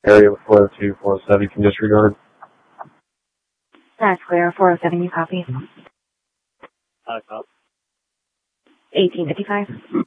area with 402, 407, you can disregard. That's clear. 407, you copy. 1855.